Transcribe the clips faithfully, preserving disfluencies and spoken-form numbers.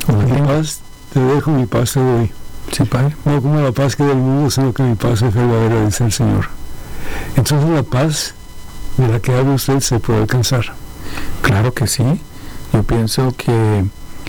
Mi paz te dejo, mi paz te doy. Sí, Padre. No como la paz que del mundo, sino que mi paz es verdadera, dice el Señor. Entonces la paz de la que habla usted se puede alcanzar. Claro que sí. Yo pienso que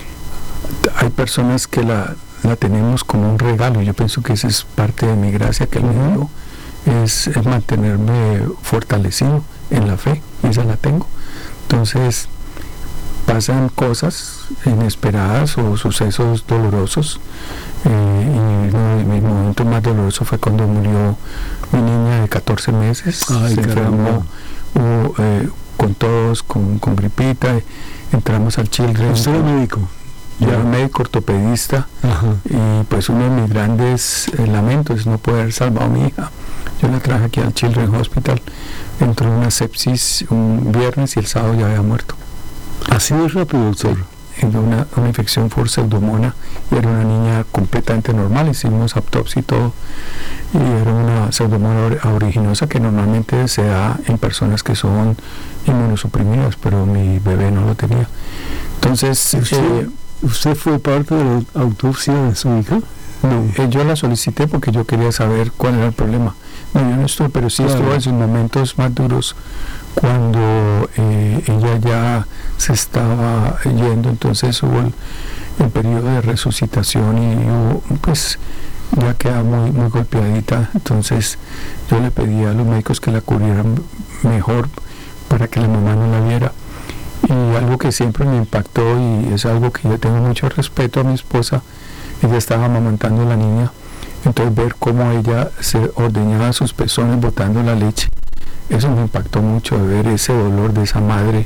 hay personas que la, la tenemos como un regalo. Yo pienso que esa es parte de mi gracia que Él me dio, es, es mantenerme fortalecido en la fe, y esa la tengo. Entonces pasan cosas inesperadas o sucesos dolorosos, eh, y uno de mis momentos más dolorosos fue cuando murió mi niña de catorce meses. Ay, se enfermó, hubo, eh, con todos, con, con gripita, entramos al Children's. ¿Usted era médico? Yo era médico ortopedista. Ajá. Y pues uno de mis grandes eh, lamentos es no poder haber salvado a mi hija. Yo la traje aquí al Children's Hospital, entró en una sepsis un viernes y el sábado ya había muerto. Así de rápido, doctor. Sí, una, una infección por pseudomonas, y era una niña completamente normal. Hicimos autopsia y todo, y era una pseudomonas aeruginosa que normalmente se da en personas que son inmunosuprimidas, pero mi bebé no lo tenía. Entonces, ¿Usted, eh, ¿usted fue parte de la autopsia de su hija? no, eh, yo la solicité porque yo quería saber cuál era el problema. No, yo no estuve, pero sí claro. estuve en sus momentos más duros cuando eh, ella ya se estaba yendo. Entonces hubo el, el periodo de resucitación y hubo, pues ya queda muy, muy golpeadita. Entonces yo le pedí a los médicos que la cubrieran mejor para que la mamá no la viera. Y algo que siempre me impactó, y es algo que yo tengo mucho respeto a mi esposa, ella estaba amamantando a la niña, entonces ver cómo ella se ordeñaba sus pezones botando la leche, eso me impactó mucho, de ver ese dolor de esa madre.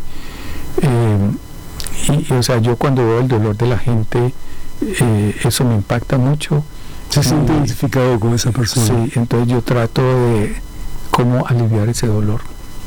Eh, y, y o sea, yo cuando veo el dolor de la gente, eh, eso me impacta mucho. ¿Se siente identificado con esa persona? Sí, entonces yo trato de cómo aliviar ese dolor,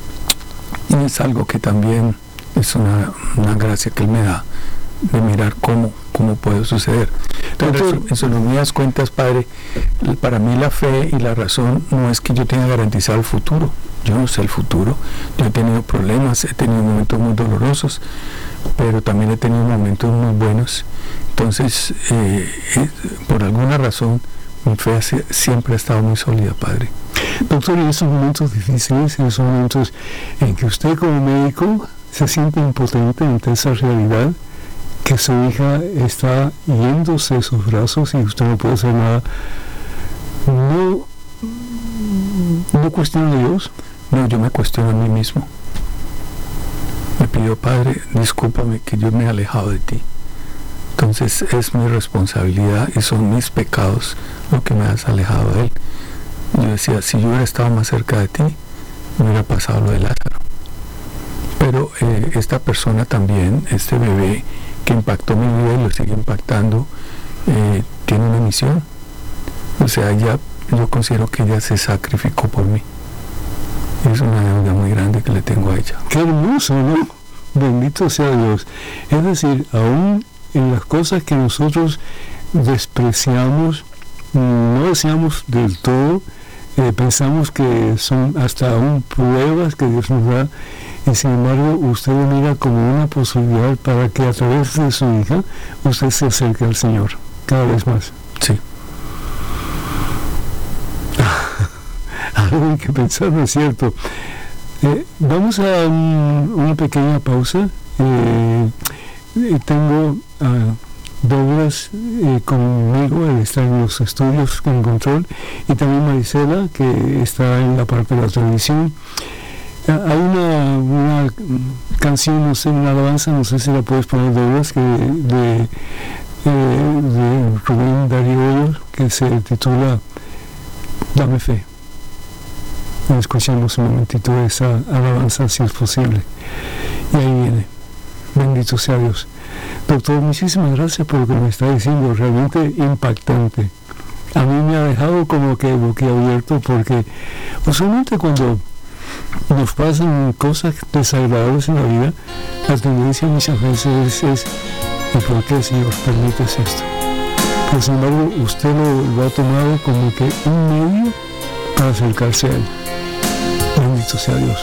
y es algo que también es una, una gracia que Él me da, de mirar cómo, cómo puede suceder. Entonces, en sus mías cuentas, Padre, para mí la fe y la razón no es que yo tenga garantizado el futuro. Yo no sé el futuro. Yo he tenido problemas, he tenido momentos muy dolorosos, pero también he tenido momentos muy buenos. Entonces, eh, eh, por alguna razón, mi fe siempre ha estado muy sólida, Padre. Doctor, en esos momentos difíciles, en esos momentos en que usted como médico se siente impotente ante esa realidad, que su hija está yéndose de sus brazos y usted no puede hacer nada, ¿no, no cuestiona a Dios? No, yo me cuestiono a mí mismo. Me pido, Padre, discúlpame que yo me he alejado de ti. Entonces es mi responsabilidad y son mis pecados lo que me has alejado de Él. Yo decía, si yo hubiera estado más cerca de ti, me hubiera pasado lo de Lázaro. Pero eh, esta persona también, este bebé que impactó mi vida y lo sigue impactando, eh, tiene una misión. O sea, ella, yo considero que ella se sacrificó por mí. Es una deuda muy grande que le tengo a ella. ¡Qué hermoso!, ¿no? Bendito sea Dios. Es decir, aún en las cosas que nosotros despreciamos, no deseamos del todo, eh, pensamos que son hasta aún pruebas que Dios nos da, y sin embargo usted lo mira como una posibilidad para que a través de su hija usted se acerque al Señor cada vez más. Sí. Algo hay que pensar, ¿no es cierto? Eh, vamos a un, una pequeña pausa. Eh, tengo a Douglas eh, conmigo, él está en los estudios con control, y también Marisela, que está en la parte de la televisión. Hay una, una canción, no sé, una alabanza, no sé si la puedes poner, Douglas, que de, eh, de Rubén Darío Hoyos, que se titula Dame Fe. Escuchemos un momentito esa alabanza, si es posible. Y ahí viene. Bendito sea Dios. Doctor, muchísimas gracias por lo que me está diciendo, realmente impactante. A mí me ha dejado como que boquiabierto, porque usualmente cuando nos pasan cosas desagradables en la vida, la tendencia muchas veces es, ¿y por qué, Señor, permites esto? Pero sin embargo, usted lo, lo ha tomado como que un medio para acercarse a Él. Bendito sea Dios.